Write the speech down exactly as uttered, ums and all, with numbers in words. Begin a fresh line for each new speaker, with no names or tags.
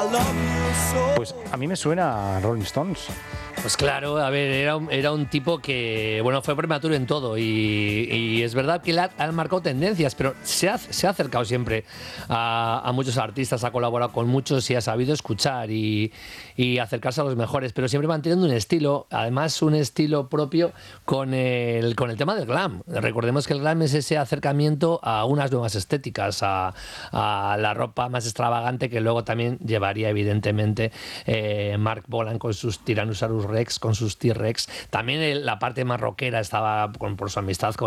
Pues a mí me suena a Rolling Stones.
Pues claro, a ver, era un, era un tipo que, bueno, fue prematuro en todo y, y es verdad que él ha, ha marcado tendencias, pero se ha, se ha acercado siempre a, a muchos artistas, ha colaborado con muchos y ha sabido escuchar y, y acercarse a los mejores, pero siempre manteniendo un estilo, además un estilo propio con el, con el tema del glam. Recordemos que el glam es ese acercamiento a unas nuevas estéticas, a, a la ropa más extravagante que luego también llevaría evidentemente eh, Mark Bolan con sus Tyrannosaurus Rex, con sus T-Rex. También el, la parte más rockera estaba con, por su amistad con